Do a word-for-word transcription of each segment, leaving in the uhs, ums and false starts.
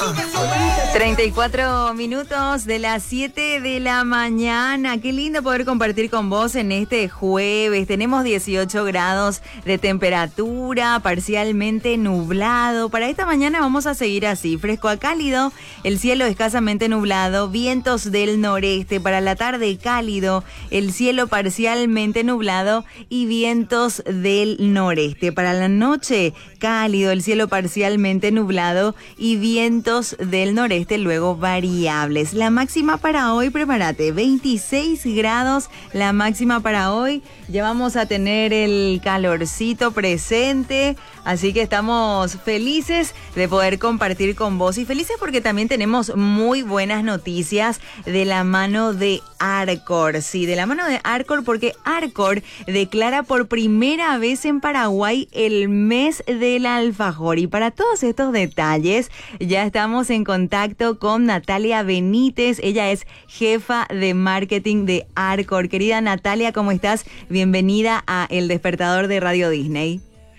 treinta y cuatro minutos de las siete de la mañana. Qué lindo poder compartir con vos en este jueves. Tenemos dieciocho grados de temperatura, parcialmente nublado. Para esta mañana vamos a seguir así, fresco a cálido, el cielo escasamente nublado, vientos del noreste. Para la tarde cálido, el cielo parcialmente nublado y vientos del noreste. Para la noche cálido, el cielo parcialmente nublado y vientos del noreste luego variables. La máxima para hoy, prepárate, veintiséis grados la máxima para hoy. Ya vamos a tener el calorcito presente, así que estamos felices de poder compartir con vos y felices porque también tenemos muy buenas noticias de la mano de Arcor. Sí, de la mano de Arcor, porque Arcor declara por primera vez en Paraguay el mes del alfajor. Y para todos estos detalles ya estamos en contacto con Natalia Benítez. Ella es jefa de marketing de Arcor. Querida Natalia, ¿cómo estás? Bienvenida a El Despertador de Radio Disney.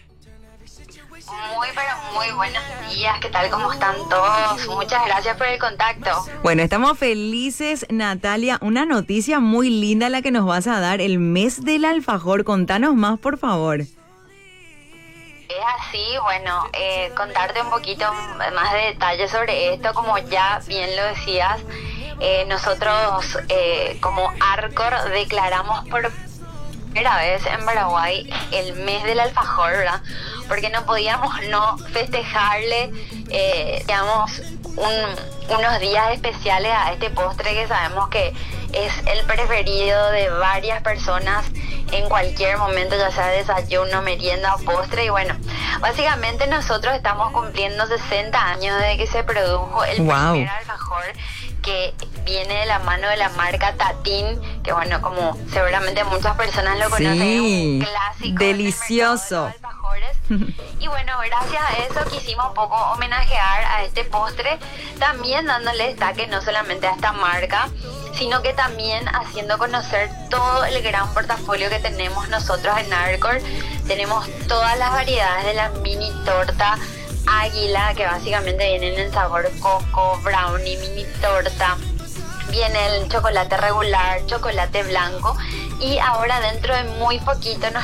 Muy, pero muy buenos días. ¿Qué tal? ¿Cómo están todos? Muchas gracias por el contacto. Bueno, estamos felices, Natalia. Una noticia muy linda la que nos vas a dar, el mes del alfajor. Contanos más, por favor. Es así, bueno, eh, contarte un poquito más de detalles sobre esto. Como ya bien lo decías, eh, nosotros eh, como Arcor declaramos por primera vez en Paraguay el mes del alfajor, ¿verdad? Porque no podíamos no festejarle, eh, digamos, un, unos días especiales a este postre que sabemos que es el preferido de varias personas en cualquier momento, ya sea desayuno, merienda o postre. Y bueno, básicamente nosotros estamos cumpliendo sesenta años desde que se produjo el wow. primer alfajor, que viene de la mano de la marca Tatín, que bueno, como seguramente muchas personas lo conocen, sí, es un clásico delicioso de alfajores. Y bueno, gracias a eso quisimos un poco homenajear a este postre, también dándole destaque no solamente a esta marca, sino que también haciendo conocer todo el gran portafolio que tenemos nosotros en Arcor. Tenemos todas las variedades de la mini torta Águila, que básicamente vienen en sabor coco, brownie, mini torta. Viene el chocolate regular, chocolate blanco, y ahora dentro de muy poquito nos